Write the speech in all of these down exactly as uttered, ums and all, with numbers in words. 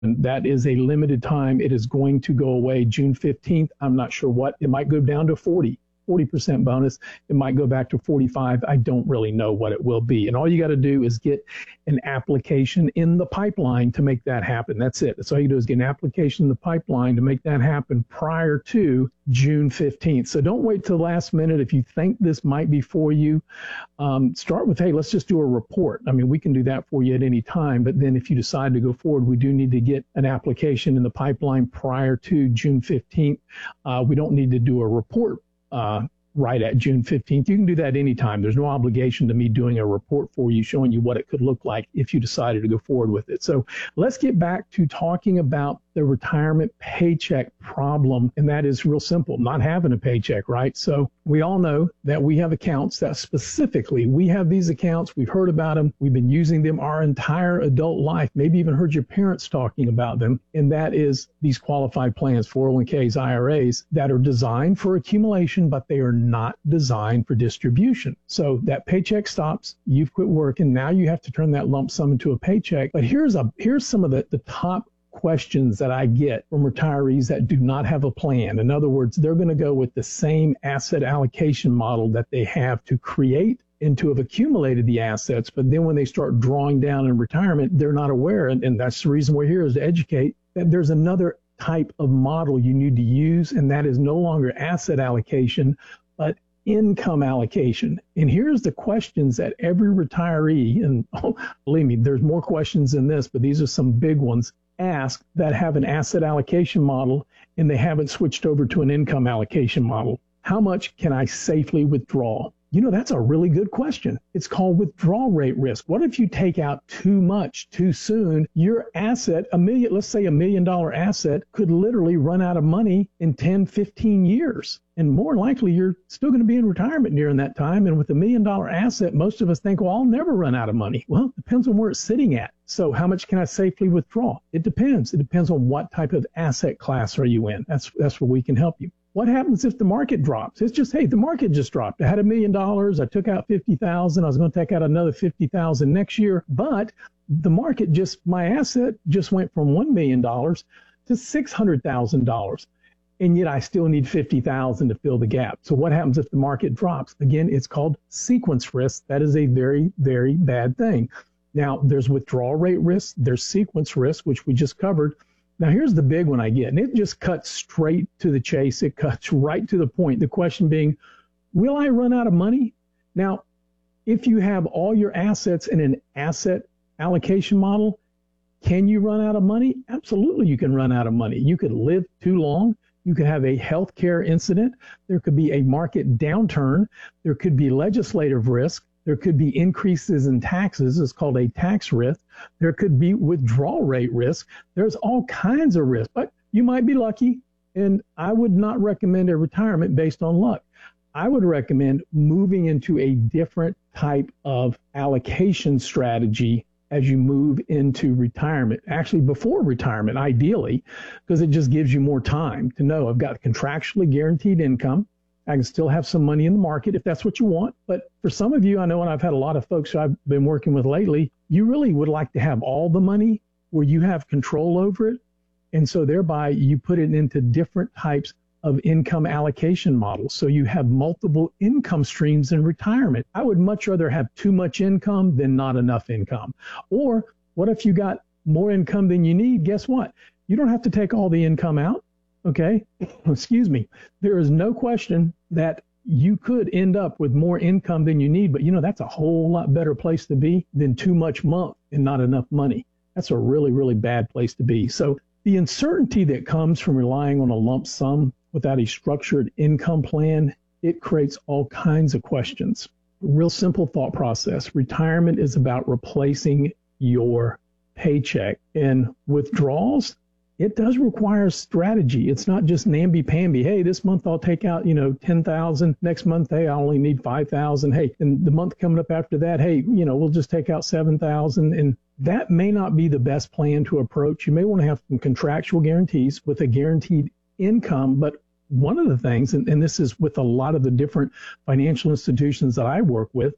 And that is a limited time. It is going to go away June fifteenth. I'm not sure what. It might go down to forty, forty percent bonus. It might go back to forty-five. I don't really know what it will be. And all you got to do is get an application in the pipeline to make that happen. That's it. That's all you do is get an application in the pipeline to make that happen prior to June fifteenth. So don't wait till the last minute. If you think this might be for you, um, start with, hey, let's just do a report. I mean, we can do that for you at any time. But then if you decide to go forward, we do need to get an application in the pipeline prior to June fifteenth. Uh, we don't need to do a report uh, right at June fifteenth. You can do that anytime. There's no obligation to me doing a report for you, showing you what it could look like if you decided to go forward with it. So let's get back to talking about the retirement paycheck problem. And that is real simple, not having a paycheck, right? So we all know that we have accounts that specifically, we have these accounts, we've heard about them, we've been using them our entire adult life, maybe even heard your parents talking about them. And that is these qualified plans, four oh one k's, I R As, that are designed for accumulation, but they are not designed for distribution. So that paycheck stops, you've quit working, now you have to turn that lump sum into a paycheck. But here's a here's some of the, the top questions that I get from retirees that do not have a plan. In other words, they're going to go with the same asset allocation model that they have to create and to have accumulated the assets. But then when they start drawing down in retirement, they're not aware. And, and that's the reason we're here, is to educate that there's another type of model you need to use. And that is no longer asset allocation, but income allocation. And here's the questions that every retiree, and oh, believe me, there's more questions than this, but these are some big ones, ask that have an asset allocation model and they haven't switched over to an income allocation model. How much can I safely withdraw? You know, that's a really good question. It's called withdrawal rate risk. What if you take out too much too soon? Your asset, a million, let's say a million dollar asset, could literally run out of money in ten, fifteen years. And more likely, you're still going to be in retirement during that time. And with a million dollar asset, most of us think, well, I'll never run out of money. Well, it depends on where it's sitting at. So how much can I safely withdraw? It depends. It depends on what type of asset class are you in. That's, that's where we can help you. What happens if the market drops? It's just, hey, the market just dropped. I had a million dollars. I took out fifty thousand. I was going to take out another fifty thousand next year. But the market just, my asset just went from one million dollars to six hundred thousand dollars. And yet I still need fifty thousand to fill the gap. So what happens if the market drops? Again, it's called sequence risk. That is a very, very bad thing. Now, there's withdrawal rate risk. There's sequence risk, which we just covered. Now, here's the big one I get, and it just cuts straight to the chase. It cuts right to the point. The question being, will I run out of money? Now, if you have all your assets in an asset allocation model, can you run out of money? Absolutely, you can run out of money. You could live too long. You could have a healthcare incident. There could be a market downturn. There could be legislative risk. There could be increases in taxes. It's called a tax risk. There could be withdrawal rate risk. There's all kinds of risk, but you might be lucky. And I would not recommend a retirement based on luck. I would recommend moving into a different type of allocation strategy as you move into retirement, actually before retirement, ideally, because it just gives you more time to know I've got contractually guaranteed income. I can still have some money in the market if that's what you want. But for some of you, I know, and I've had a lot of folks who I've been working with lately, you really would like to have all the money where you have control over it. And so thereby you put it into different types of income allocation models. So you have multiple income streams in retirement. I would much rather have too much income than not enough income. Or what if you got more income than you need? Guess what? You don't have to take all the income out. Okay, excuse me. There is no question that you could end up with more income than you need, but you know, that's a whole lot better place to be than too much month and not enough money. That's a really, really bad place to be. So the uncertainty that comes from relying on a lump sum without a structured income plan, it creates all kinds of questions. Real simple thought process. Retirement is about replacing your paycheck, and withdrawals, it does require strategy. It's not just namby-pamby. Hey, this month I'll take out, you know, ten thousand. Next month, hey, I only need five thousand. Hey, and the month coming up after that, hey, you know, we'll just take out seven thousand. And that may not be the best plan to approach. You may want to have some contractual guarantees with a guaranteed income. But one of the things, and, and this is with a lot of the different financial institutions that I work with,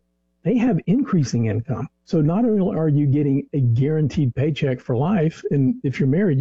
they have increasing income. So not only are you getting a guaranteed paycheck for life, and if you're married,